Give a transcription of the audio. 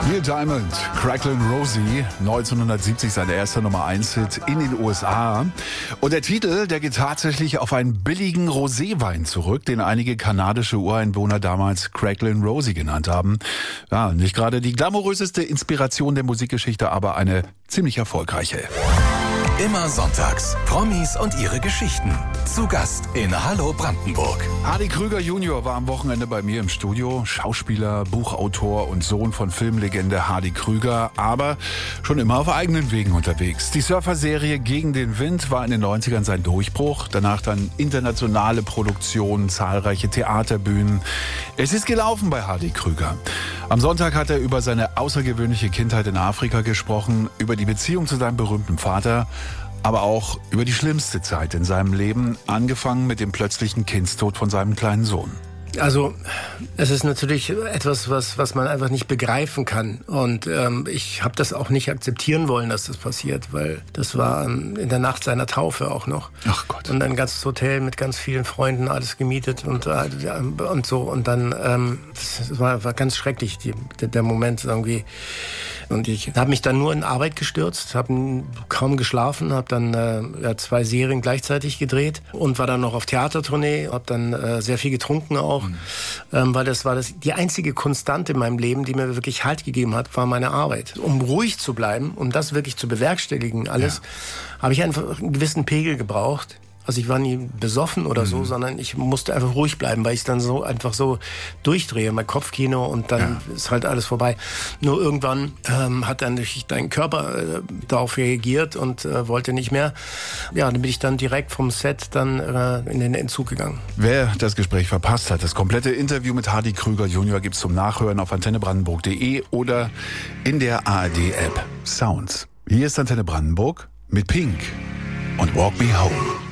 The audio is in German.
Neil Diamond, Cracklin' Rosie, 1970 sein erster Nummer-1-Hit in den USA. Und der Titel, der geht tatsächlich auf einen billigen Roséwein zurück, den einige kanadische Ureinwohner damals Cracklin' Rosie genannt haben. Ja, nicht gerade die glamouröseste Inspiration der Musikgeschichte, aber eine ziemlich erfolgreiche. Immer sonntags Promis und ihre Geschichten. Zu Gast in Hallo Brandenburg. Hardy Krüger Junior war am Wochenende bei mir im Studio. Schauspieler, Buchautor und Sohn von Filmlegende Hardy Krüger, aber schon immer auf eigenen Wegen unterwegs. Die Surfer-Serie Gegen den Wind war in den 90ern sein Durchbruch. Danach dann internationale Produktionen, zahlreiche Theaterbühnen. Es ist gelaufen bei Hardy Krüger. Am Sonntag hat er über seine außergewöhnliche Kindheit in Afrika gesprochen, über die Beziehung zu seinem berühmten Vater, aber auch über die schlimmste Zeit in seinem Leben, angefangen mit dem plötzlichen Kindstod von seinem kleinen Sohn. Also es ist natürlich etwas, was man einfach nicht begreifen kann. Und ich habe das auch nicht akzeptieren wollen, dass das passiert, weil das war in der Nacht seiner Taufe auch noch. Ach Gott. Und ein ganzes Hotel mit ganz vielen Freunden, alles gemietet und so. Und dann, das war ganz schrecklich, der Moment irgendwie. Und ich habe mich dann nur in Arbeit gestürzt, habe kaum geschlafen, habe dann 2 Serien gleichzeitig gedreht und war dann noch auf Theatertournee, habe dann sehr viel getrunken auch, weil das war die einzige Konstante in meinem Leben, die mir wirklich Halt gegeben hat, war meine Arbeit. Um ruhig zu bleiben, um das wirklich zu bewerkstelligen, alles, habe ich einfach einen gewissen Pegel gebraucht. Also ich war nie besoffen oder so, sondern ich musste einfach ruhig bleiben, weil ich dann so einfach so durchdrehe, mein Kopfkino, und dann ist halt alles vorbei. Nur irgendwann hat dann dein Körper darauf reagiert und wollte nicht mehr. Ja, dann bin ich dann direkt vom Set dann in den Entzug gegangen. Wer das Gespräch verpasst hat, das komplette Interview mit Hardy Krüger Junior gibt's zum Nachhören auf antennebrandenburg.de oder in der ARD-App Sounds. Hier ist Antenne Brandenburg mit Pink und Walk Me Home.